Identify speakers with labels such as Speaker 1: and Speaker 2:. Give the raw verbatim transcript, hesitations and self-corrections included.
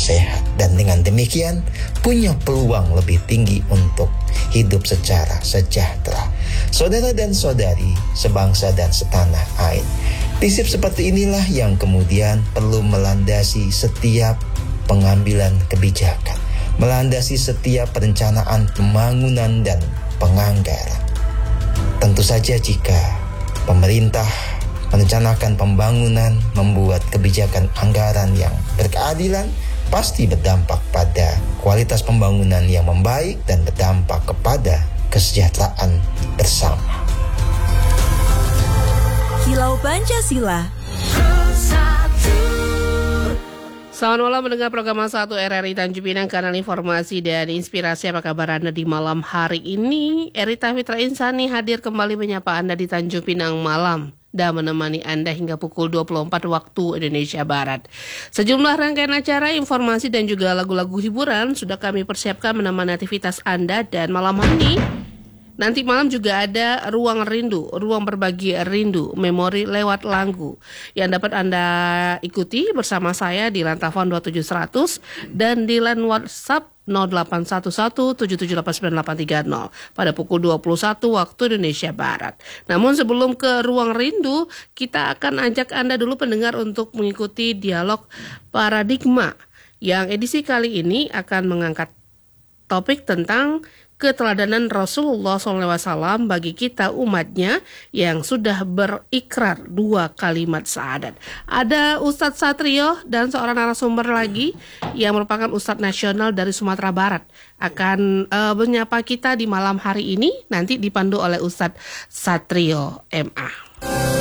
Speaker 1: sehat, dan dengan demikian punya peluang lebih tinggi untuk hidup secara sejahtera. Saudara dan saudari, sebangsa dan setanah air, prinsip seperti inilah yang kemudian perlu melandasi setiap pengambilan kebijakan, melandasi setiap perencanaan pembangunan dan penganggaran. Tentu saja jika pemerintah merencanakan pembangunan, membuat kebijakan anggaran yang berkeadilan, pasti berdampak pada kualitas pembangunan yang membaik dan berdampak kepada kesejahteraan bersama.
Speaker 2: Kilau Pancasila.
Speaker 3: Selamat malam mendengar program satu R R I Tanjung Pinang, kanal informasi dan inspirasi. Apa kabar Anda di malam hari ini? Erita Fitra Insani hadir kembali menyapa Anda di Tanjung Pinang malam dan menemani Anda hingga pukul dua puluh empat waktu Indonesia Barat. Sejumlah rangkaian acara, informasi dan juga lagu-lagu hiburan sudah kami persiapkan menemani aktivitas Anda, dan malam hari ini nanti malam juga ada Ruang Rindu, ruang berbagi rindu, memori lewat lagu yang dapat Anda ikuti bersama saya di line telepon dua tujuh seratus dan di line WhatsApp nol delapan satu satu tujuh tujuh delapan sembilan delapan tiga nol pada pukul dua puluh satu waktu Indonesia Barat. Namun sebelum ke Ruang Rindu, kita akan ajak Anda dulu pendengar untuk mengikuti dialog paradigma yang edisi kali ini akan mengangkat topik tentang keteladanan Rasulullah shallallahu alaihi wasallam bagi kita umatnya yang sudah berikrar dua kalimat syahadat. Ada Ustadz Satrio dan seorang narasumber lagi yang merupakan Ustadz nasional dari Sumatera Barat akan uh, menyapa kita di malam hari ini, nanti dipandu oleh Ustadz Satrio M A.